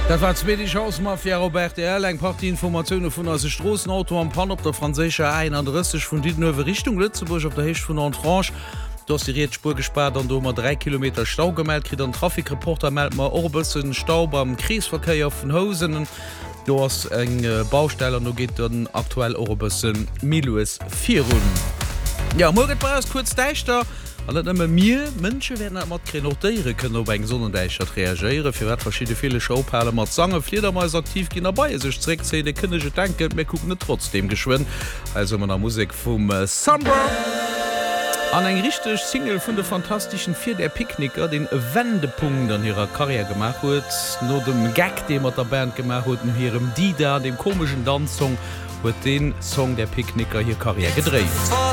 Dat war zwedi Hausmafia Robert eng Partyinformationune vun as Strossenauto am Pan op der Fraéscher ein an russsisch vun Dit nowe Richtung Lützeburg op der Hech vun Entranche. Dass die Reetspur gespart an dommer 3 Kilometer Stau gemeldt krit an Trafikreporter meldt ma Orbessen Stau beim Kriesverkeier vun Hosenen. Du hast eng Bausteller no geht den aktuell Orbessen Milues 4 Runden. Ja morgen war es kurz deichter. Alle mir Mënsche werden mat krenotéiere können op eng Sonnendeichert reagiere fir verschiedene viele Showpale mat sange Fledermeis aktiv gin dabei sechre se de kindsche denke mir gucken trotzdem geschwind also man der Musik vum Summer an eng richtig Single vun de fantastischen 4 der Picknicker den Wendepunkt an ihrer Karriere gemacht huet no dem Gag dem der Band gemacht huet hirem Dida dem komischen Danzsong huet den Song der Picknicker hier Karriere gedreht.